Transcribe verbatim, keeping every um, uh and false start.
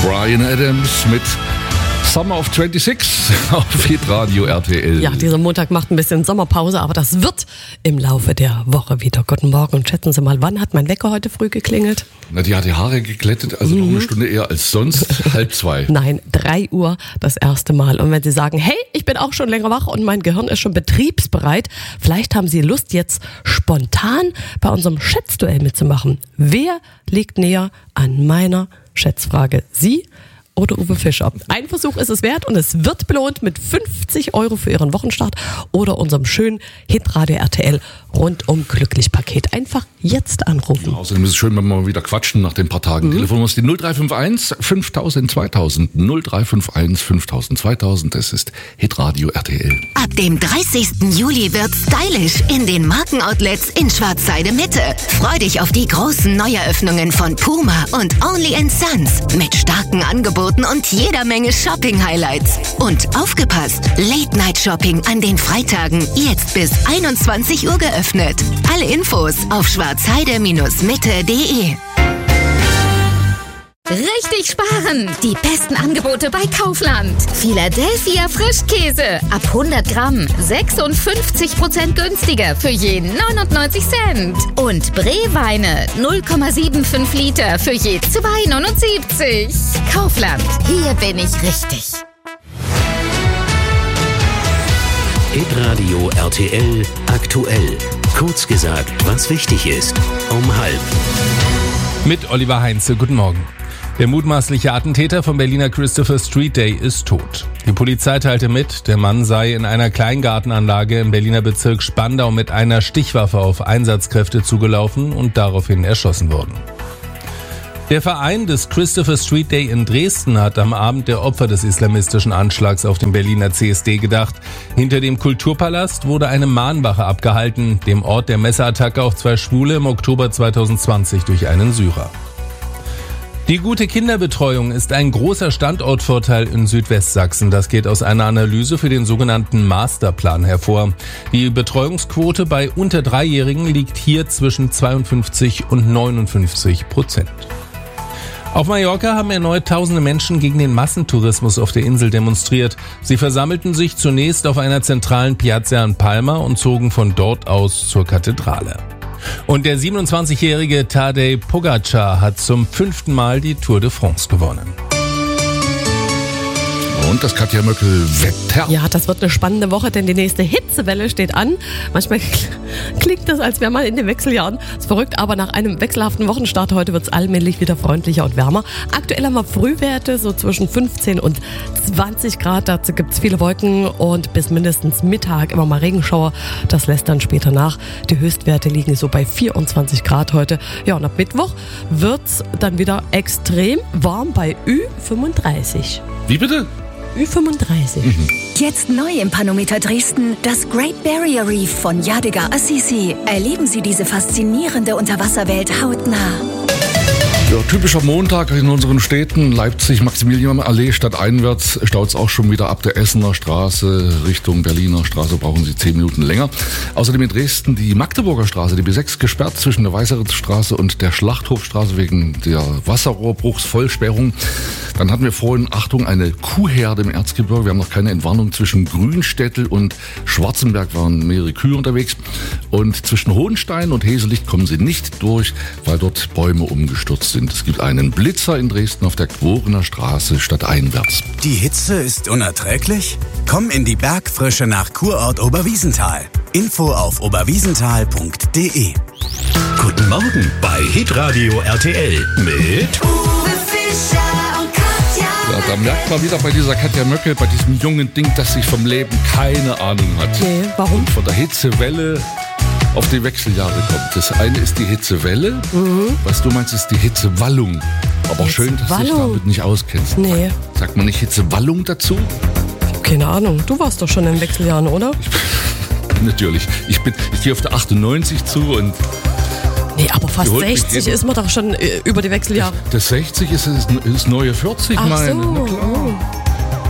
Bryan Adams mit Summer of sechsundzwanzig auf Hitradio R T L. Ja, dieser Montag macht ein bisschen Sommerpause, aber das wird im Laufe der Woche wieder. Guten Morgen und schätzen Sie mal, wann hat mein Wecker heute früh geklingelt? Na, die hat die Haare geglättet, also mhm. noch eine Stunde eher als sonst, halb zwei. Nein, drei Uhr das erste Mal. Und wenn Sie sagen, hey, ich bin auch schon länger wach und mein Gehirn ist schon betriebsbereit, vielleicht haben Sie Lust, jetzt spontan bei unserem Schätzduell mitzumachen. Wer liegt näher an meiner Schätzfrage? Sie oder Uwe Fischer? Ein Versuch ist es wert und es wird belohnt mit fünfzig Euro für Ihren Wochenstart oder unserem schönen Hitradio R T L rundum glücklich Paket. Einfach jetzt anrufen. Ja, außerdem ist es schön, wenn wir mal wieder quatschen nach den paar Tagen. Mhm. Telefonnummer ist die null drei fünf eins fünftausend zweitausend. null drei fünf eins fünftausend zweitausend. Das ist Hitradio R T L. Ab dem dreißigsten Juli wird's stylisch in den Markenoutlets in Schwarzheide Mitte. Freu dich auf die großen Neueröffnungen von Puma und Only and Sons mit starken Angeboten und jeder Menge Shopping-Highlights. Und aufgepasst, Late-Night-Shopping an den Freitagen jetzt bis einundzwanzig Uhr geöffnet. Alle Infos auf schwarzheide Mitte punkt de. Richtig sparen! Die besten Angebote bei Kaufland. Philadelphia Frischkäse ab hundert Gramm sechsundfünfzig Prozent günstiger für je neunundneunzig Cent. Und Bree-Weine null Komma fünfundsiebzig Liter für je zwei Komma neunundsiebzig. Kaufland, hier bin ich richtig. Hitradio R T L aktuell. Kurz gesagt, was wichtig ist. Um halb. Mit Oliver Heinze, guten Morgen. Der mutmaßliche Attentäter vom Berliner Christopher Street Day ist tot. Die Polizei teilte mit, der Mann sei in einer Kleingartenanlage im Berliner Bezirk Spandau mit einer Stichwaffe auf Einsatzkräfte zugelaufen und daraufhin erschossen worden. Der Verein des Christopher Street Day in Dresden hat am Abend der Opfer des islamistischen Anschlags auf den Berliner C S D gedacht. Hinter dem Kulturpalast wurde eine Mahnwache abgehalten, dem Ort der Messerattacke auf zwei Schwule im Oktober zweitausendzwanzig durch einen Syrer. Die gute Kinderbetreuung ist ein großer Standortvorteil in Südwestsachsen. Das geht aus einer Analyse für den sogenannten Masterplan hervor. Die Betreuungsquote bei unter Dreijährigen liegt hier zwischen zweiundfünfzig und neunundfünfzig Prozent. Auf Mallorca haben erneut tausende Menschen gegen den Massentourismus auf der Insel demonstriert. Sie versammelten sich zunächst auf einer zentralen Piazza in Palma und zogen von dort aus zur Kathedrale. Und der siebenundzwanzigjährige Tadej Pogačar hat zum fünften Mal die Tour de France gewonnen. Und das Katja Möckel-Wetter. Ja, das wird eine spannende Woche, denn die nächste Hitzewelle steht an. Manchmal klingt das, als wäre man in den Wechseljahren. Das ist verrückt, aber nach einem wechselhaften Wochenstart heute wird es allmählich wieder freundlicher und wärmer. Aktuell haben wir Frühwerte so zwischen fünfzehn und zwanzig Grad. Dazu gibt es viele Wolken und bis mindestens Mittag immer mal Regenschauer. Das lässt dann später nach. Die Höchstwerte liegen so bei vierundzwanzig Grad heute. Ja, und ab Mittwoch wird es dann wieder extrem warm bei Ü fünfunddreißig. Wie bitte? Ü fünfunddreißig. Mhm. Jetzt neu im Panometer Dresden, das Great Barrier Reef von Yadigar Assisi. Erleben Sie diese faszinierende Unterwasserwelt hautnah. Ja, typischer Montag in unseren Städten. Leipzig, Maximilianallee, stadteinwärts staut es auch schon wieder ab der Essener Straße Richtung Berliner Straße. Brauchen Sie zehn Minuten länger. Außerdem in Dresden die Magdeburger Straße, die B sechs, gesperrt zwischen der Weißeritzstraße und der Schlachthofstraße wegen der Wasserrohrbruchsvollsperrung. Dann hatten wir vorhin, Achtung, eine Kuhherde im Erzgebirge. Wir haben noch keine Entwarnung. Zwischen Grünstädtel und Schwarzenberg waren mehrere Kühe unterwegs. Und zwischen Hohenstein und Heselicht kommen sie nicht durch, weil dort Bäume umgestürzt sind. Es gibt einen Blitzer in Dresden auf der Quorener Straße stadteinwärts. Die Hitze ist unerträglich? Komm in die Bergfrische nach Kurort Oberwiesenthal. Info auf oberwiesenthal punkt de. Guten Morgen bei Hitradio R T L mit Uwe Fischer und Katja. Ja, da merkt man wieder bei dieser Katja Möckel, bei diesem jungen Ding, dass sich vom Leben keine Ahnung hat. Nee, warum? Und von der Hitzewelle auf die Wechseljahre kommt. Das eine ist die Hitzewelle, mhm. was du meinst, ist die Hitzewallung. Aber Hitze schön, dass du dich damit nicht auskennst. Nee. Sagt man nicht Hitzewallung dazu? Keine Ahnung. Du warst doch schon in den Wechseljahren, oder? Natürlich. Ich bin, ich gehe auf der achtundneunzig zu und... Nee, aber fast sechzig ist man doch schon äh, über die Wechseljahre. Das, das sechzig ist das neue vierzig, Ach meine. so. Na klar.